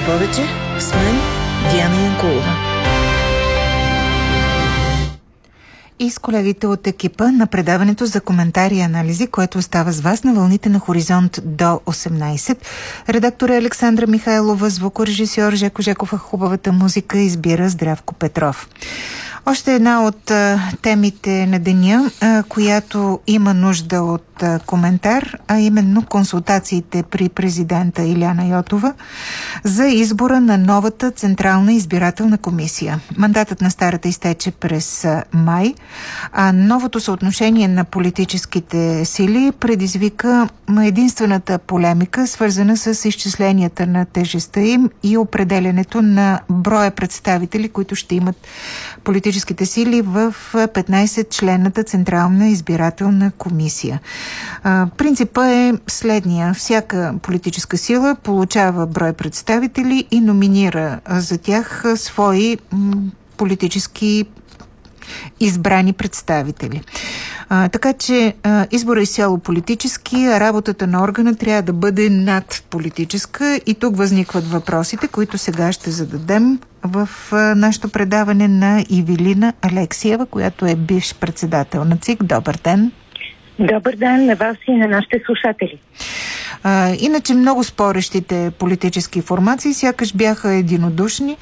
повече с мен, Диана Янкулова. И с колегите от екипа на предаването за коментари и анализи, което остава с вас на вълните на Хоризонт до 18. Редактор е Александра Михайлова, звукорежисьор Жеко Жеков, а хубавата музика избира Здравко Петров. Още една от темите на деня, която има нужда от коментар, а именно консултациите при президента Илияна Йотова за избора на новата Централна избирателна комисия. Мандатът на старата изтече през май, а новото съотношение на политическите сили предизвика единствената полемика, свързана с изчисленията на тежестта им и определянето на броя представители, които ще имат политическите сили в 15-членната Централна избирателна комисия. Принципът е следния. Всяка политическа сила получава брой представители и номинира за тях свои политически избрани представители. Така че изборът е изцяло политически, а работата на органа трябва да бъде надполитическа и тук възникват въпросите, които сега ще зададем в нашето предаване на Ивилина Алексиева, която е бивш председател на ЦИК. Добър ден! Добър ден на вас и на нашите слушатели. Иначе много спорещите политически формации сякаш бяха единодушни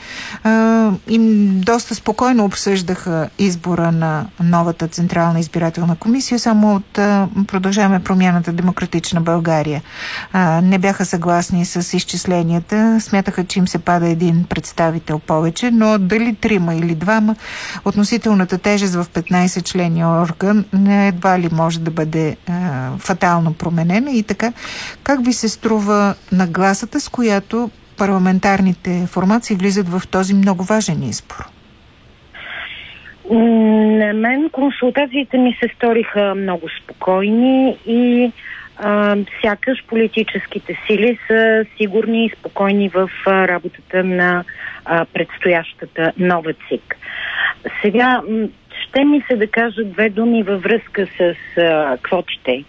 и доста спокойно обсъждаха избора на новата Централна избирателна комисия, само от Продължаваме промяната Демократична България. Не бяха съгласни с изчисленията, смятаха, че им се пада един представител повече, но дали трима или двама, относителната тежест в 15-членния орган едва ли може да бъде фатално променена и така. Как ви се струва нагласата, с която парламентарните формации влизат в този много важен избор? На мен консултациите ми се сториха много спокойни и сякаш политическите сили са сигурни и спокойни в работата на предстоящата нова ЦИК. Сега ще ми се да кажа две думи във връзка с квотите.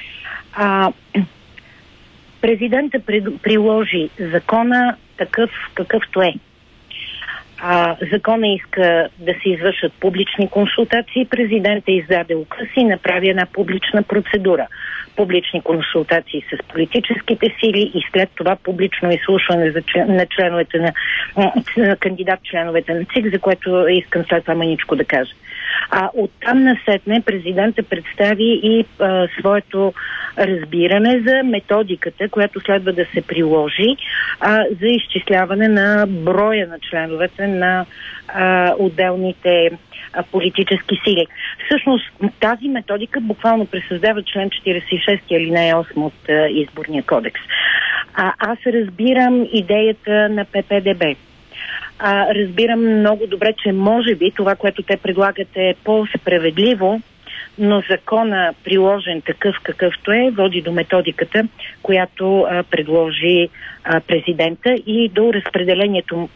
Президентът приложи закона такъв какъвто е. Закона иска да се извършат публични консултации. Президентът издаде указ и направи една публична процедура. Публични консултации с политическите сили и след това публично изслушване на членовете на кандидат-членовете на ЦИК, за което искам след това маничко да кажа. Оттам насетне президента представи и своето разбиране за методиката, която следва да се приложи за изчисляване на броя на членовете на отделните политически сили. Всъщност тази методика буквално пресъздава член 46 алинея 8 от Изборния кодекс. Аз разбирам идеята на ППДБ. Разбирам много добре, че може би това, което те предлагат е по-справедливо, но закона, приложен такъв какъвто е, води до методиката, която предложи президента и до разпределението